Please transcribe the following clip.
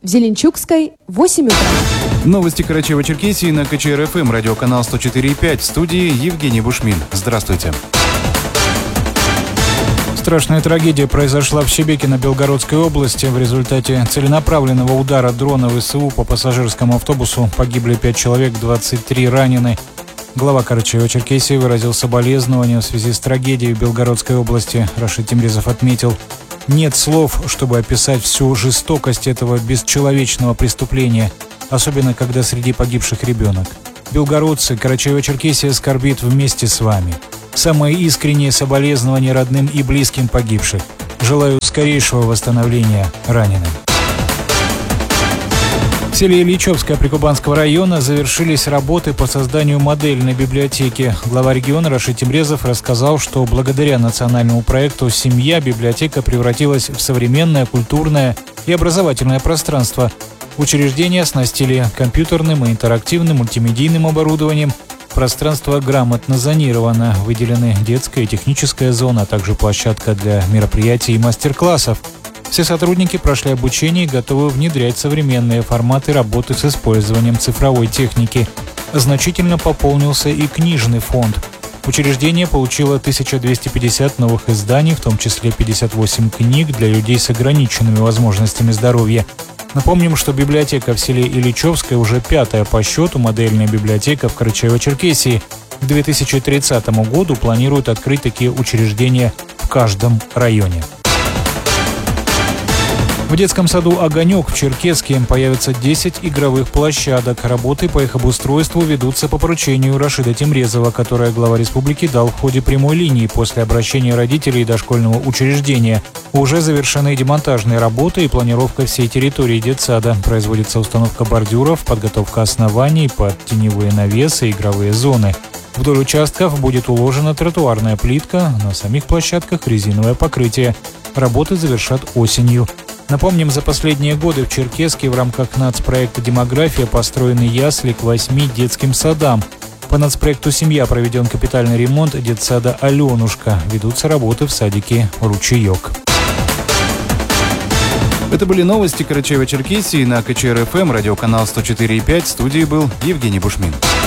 В Зеленчукской 8 утра. Новости Карачаево-Черкесии на КЧР-ФМ, радиоканал 104,5. В студии Евгений Бушмин. Здравствуйте. Страшная трагедия произошла в Шебекино Белгородской области. В результате целенаправленного удара дрона ВСУ по пассажирскому автобусу погибли 5 человек, 23 ранены. Глава Карачаево-Черкесии выразил соболезнования в связи с трагедией в Белгородской области. Рашид Темрезов отметил: нет слов, чтобы описать всю жестокость этого бесчеловечного преступления, особенно когда среди погибших ребенок. Белгородцы, Карачаево-Черкесия скорбит вместе с вами. Самые искренние соболезнования родным и близким погибших. Желаю скорейшего восстановления раненым. В селе Ильичевское Прикубанского района завершились работы по созданию модельной библиотеки. Глава региона Рашид Темрезов рассказал, что благодаря национальному проекту «Семья» библиотека превратилась в современное культурное и образовательное пространство. Учреждение оснастили компьютерным и интерактивным мультимедийным оборудованием. Пространство грамотно зонировано. Выделены детская и техническая зона, а также площадка для мероприятий и мастер-классов. Все сотрудники прошли обучение и готовы внедрять современные форматы работы с использованием цифровой техники. Значительно пополнился и книжный фонд. Учреждение получило 1250 новых изданий, в том числе 58 книг для людей с ограниченными возможностями здоровья. Напомним, что библиотека в селе Ильичевское уже 5-я по счету модельная библиотека в Карачаево-Черкесии. К 2030 году планируют открыть такие учреждения в каждом районе. В детском саду «Огонек» в Черкесске появится 10 игровых площадок. Работы по их обустройству ведутся по поручению Рашида Темрезова, которое глава республики дал в ходе прямой линии после обращения родителей дошкольного учреждения. Уже завершены демонтажные работы и планировка всей территории детсада. Производится установка бордюров, подготовка оснований под теневые навесы и игровые зоны. Вдоль участков будет уложена тротуарная плитка, на самих площадках резиновое покрытие. Работы завершат осенью. Напомним, за последние годы в Черкесске в рамках нацпроекта «Демография» построены ясли к 8 детским садам. По нацпроекту «Семья» проведен капитальный ремонт детсада «Аленушка». Ведутся работы в садике «Ручеек». Это были новости Карачаево-Черкесии на КЧР-ФМ, радиоканал 104,5. В студии был Евгений Бушмин.